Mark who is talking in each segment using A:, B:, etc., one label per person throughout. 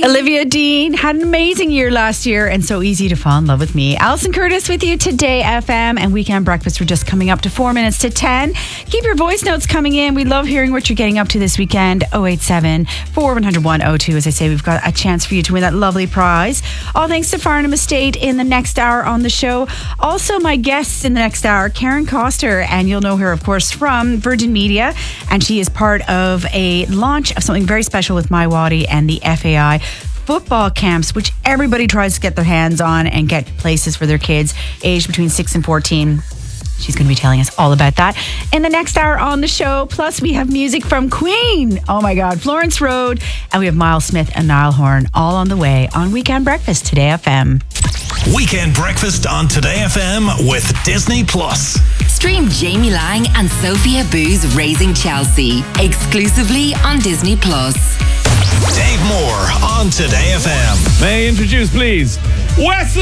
A: Olivia Dean had an amazing year last year and so easy to fall in love with me. Alison Curtis with you today, FM and Weekend Breakfast. We're just coming up to 4 minutes to 10. Keep your voice notes coming in. We love hearing what you're getting up to this weekend. 087 4100 102. As I say, we've got a chance for you to win that lovely prize. All thanks to Farnham Estate in the next hour on the show. Also, my guests in the next hour, Karen Coster, and you'll know her, of course, from Virgin Media. And she is part of a launch of something very special with My Wadi and the FAI football camps, which everybody tries to get their hands on and get places for their kids aged between 6 and 14. She's going to be telling us all about that in the next hour on the show. Plus, we have music from Queen. Oh my God, Florence Road. And we have Miles Smith and Niall Horan all on the way on Weekend Breakfast, Today FM.
B: Weekend Breakfast on Today FM with Disney Plus.
C: Stream Jamie Lang and Sophia Boo's Raising Chelsea exclusively on Disney Plus.
B: Dave Moore on Today FM.
D: May I introduce, please, Wesley!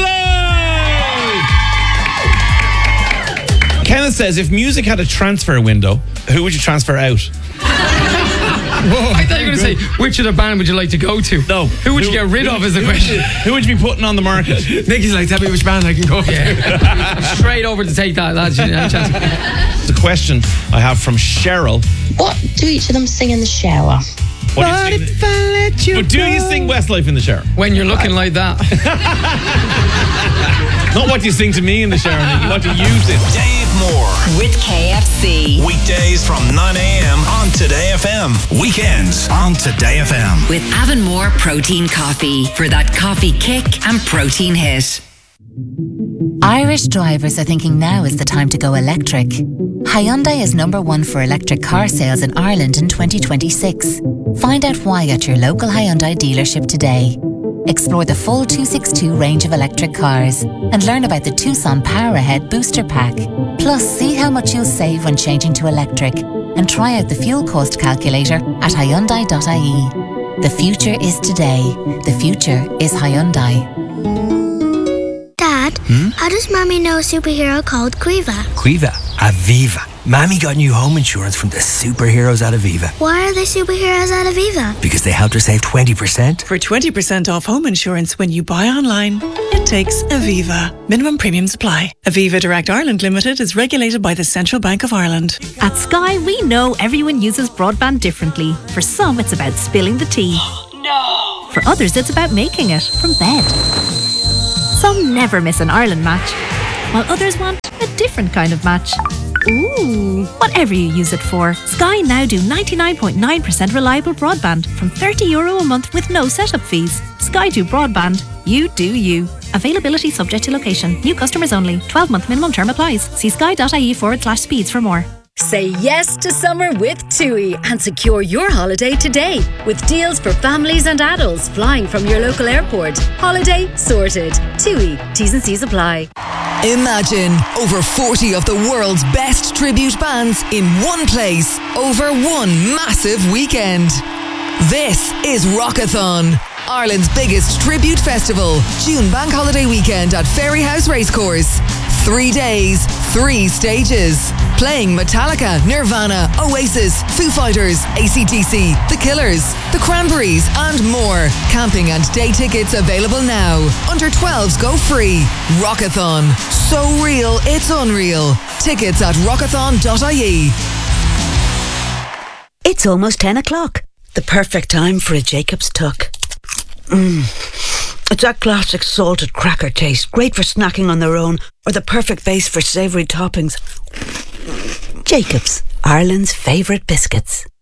D: Kenneth says, if music had a transfer window, who would you transfer out?
E: Whoa, I thought you were going to say, which of the band would you like to go to?
D: No.
E: Who would you get rid of is the question.
D: Who would you be putting on the market?
E: Nicky's like, tell me which band I can go to. Yeah. Straight over to take that, lads.
D: The question I have from Cheryl.
F: What do each of them sing in the shower?
D: What do you sing? But do you sing Westlife in the shower?
E: When you're looking like that.
D: Not what you sing to me in the shower, Nicky. What do you sing?
B: Dave Moore
C: with KFC.
B: Weekdays from 9 a.m. on Today FM. Weekends on Today FM.
C: With Avonmore Protein Coffee for that coffee kick and protein hit. Irish drivers are thinking now is the time to go electric. Hyundai is #1 for electric car sales in Ireland in 2026. Find out why at your local Hyundai dealership today. Explore the full 262 range of electric cars and learn about the Tucson Power Ahead Booster Pack. Plus, see how much you'll save when changing to electric and try out the fuel cost calculator at Hyundai.ie. The future is today. The future is Hyundai.
G: Dad, how does Mommy know a superhero called Quiva?
H: Quiva? Aviva. Mammy got new home insurance from the superheroes at Aviva.
G: Why are they superheroes at Aviva?
H: Because they helped her save 20%.
I: For 20% off home insurance when you buy online, it takes Aviva. Minimum premiums apply. Aviva Direct Ireland Limited is regulated by the Central Bank of Ireland.
J: At Sky, we know everyone uses broadband differently. For some, it's about spilling the tea.
I: No!
J: For others, it's about making it from bed. Some never miss an Ireland match, while others want a different kind of match. Ooh, whatever you use it for, Sky now do 99.9% reliable broadband from €30 a month with no setup fees. Sky do broadband, you do you. Availability subject to location. New customers only. 12-month minimum term applies. See sky.ie/speeds for more.
K: Say yes to summer with TUI and secure your holiday today with deals for families and adults flying from your local airport. Holiday sorted. TUI. T's and C's apply.
L: Imagine over 40 of the world's best tribute bands in one place over one massive weekend. This is Rockathon, Ireland's biggest tribute festival. June bank holiday weekend at Ferryhouse Racecourse. 3 days, 3 stages. Playing Metallica, Nirvana, Oasis, Foo Fighters, AC/DC, The Killers, The Cranberries and more. Camping and day tickets available now. Under 12s go free. Rockathon. So real, it's unreal. Tickets at rockathon.ie.
M: It's almost 10 o'clock. The perfect time for a Jacob's Tuck. It's that classic salted cracker taste, great for snacking on their own, or the perfect base for savoury toppings. Jacob's, Ireland's favourite biscuits.